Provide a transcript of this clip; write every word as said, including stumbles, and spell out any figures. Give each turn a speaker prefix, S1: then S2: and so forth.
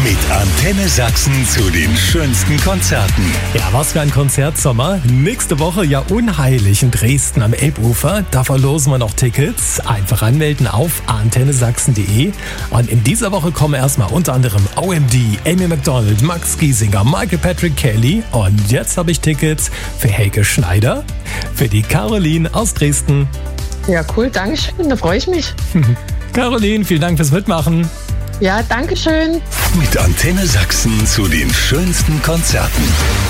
S1: Mit Antenne Sachsen zu den schönsten Konzerten.
S2: Ja, was für ein Konzertsommer. Nächste Woche ja unheilig in Dresden am Elbufer. Da verlosen wir noch Tickets. Einfach anmelden auf antenne sachsen punkt de. Und in dieser Woche kommen erstmal unter anderem O M D, Amy Macdonald, Max Giesinger, Michael Patrick Kelly. Und jetzt habe ich Tickets für Helge Schneider, für die Caroline aus Dresden.
S3: Ja, cool, danke schön, da freue ich mich.
S2: Caroline, vielen Dank fürs Mitmachen.
S3: Ja, danke schön.
S1: Mit Antenne Sachsen zu den schönsten Konzerten.